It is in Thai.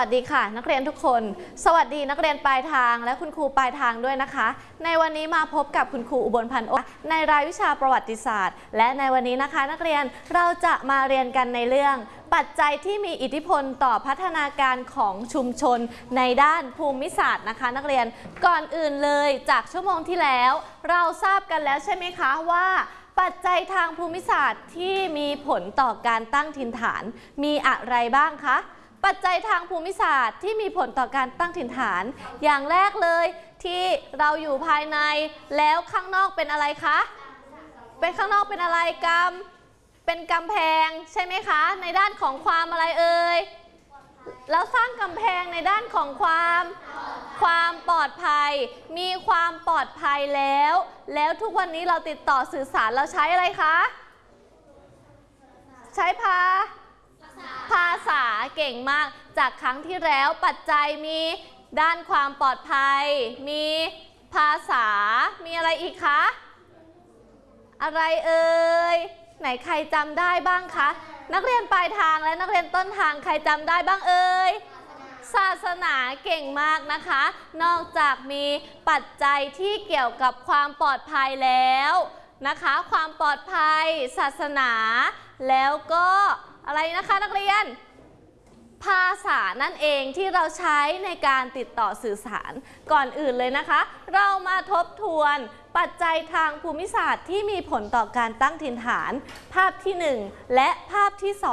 วัสดีค่ะนักเรียนทุกคนสวัสดีนักเรียนปลายทางและคุณครูปลายทางด้วยนะคะในวันนี้มาพบกับคุณครูอุบลพันธ์ในรายวิชาประวัติศาสตร์และในวันนี้นะคะนักเรียนเราจะมาเรียนกันในเรื่องปัจจัยที่มีอิทธิพลต่อพัฒนาการของชุมชนในด้านภูมิศาสตร์นะคะนักเรียนก่อนอื่นเลยจากชั่วโมงที่แล้วเราทราบกันแล้วใช่ไหมคะว่าปัจจัยทางภูมิศาสตร์ที่มีผลต่อการตั้งถิ่นฐานมีอะไรบ้างคะปัจจัยทางภูมิศาสตร์ที่มีผลต่อการตั้งถิ่นฐานอย่างแรกเลยที่เราอยู่ภายในแล้วข้างนอกเป็นอะไรคะเป็นข้างนอกเป็นอะไรเป็นกำแพงใช่ไหมคะในด้านของความอะไรเอ่ยแล้วสร้างกำแพงในด้านของความปลอดภัยมีความปลอดภัยแล้วทุกวันนี้เราติดต่อสื่อสารเราใช้อะไรคะใช้ภาษาเก่งมากจากครั้งที่แล้วปัจจัยมีด้านความปลอดภัยมีภาษามีอะไรอีกคะอะไรเอ่ยไหนใครจำได้บ้างคะนักเรียนปลายทางและนักเรียนต้นทางใครจำได้บ้างเอ่ยศาสนาเก่งมากนะคะนอกจากมีปัจจัยที่เกี่ยวกับความปลอดภัยแล้วนะคะความปลอดภัยศาสนาแล้วก็อะไรนะคะนักเรียนภาษานั่นเองที่เราใช้ในการติดต่อสื่อสารก่อนอื่นเลยนะคะเรามาทบทวนปัจจัยทางภูมิศาสตร์ที่มีผลต่อการตั้งถิ่นฐานภาพที่1และภาพที่2